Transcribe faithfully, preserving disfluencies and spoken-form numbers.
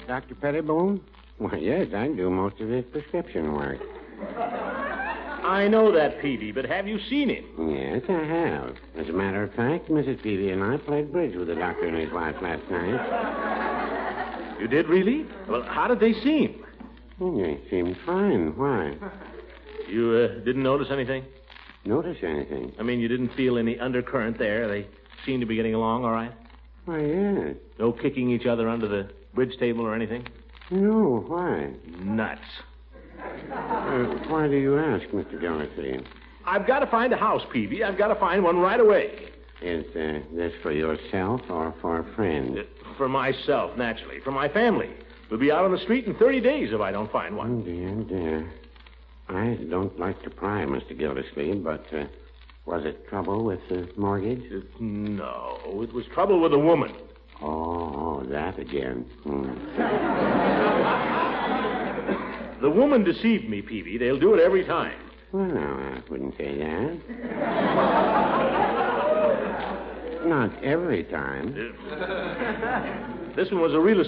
Doctor Pettibone? Why, yes, I do most of his prescription work. I know that, Peavy, but have you seen him? Yes, I have. As a matter of fact, Missus Peavy and I played bridge with the doctor and his wife last night. You did, really? Well, how did they seem? Well, they seemed fine. Why? You uh, didn't notice anything? Notice anything? I mean, you didn't feel any undercurrent there? They seemed to be getting along all right? Why, yes. No kicking each other under the bridge table or anything? No, why? Nuts. Uh, why do you ask, Mister Gildersleeve? I've got to find a house, Peavy. I've got to find one right away. Is uh, this for yourself or for a friend? Uh, for myself, naturally. For my family. We'll be out on the street in thirty days if I don't find one. Oh, dear, dear. I don't like to pry, Mister Gildersleeve, but uh, was it trouble with the mortgage? Uh, no, it was trouble with a woman. Oh, that again. Hmm. The woman deceived me, Peavy. They'll do it every time. Well, no, I wouldn't say that. Not every time. Uh, this one was a real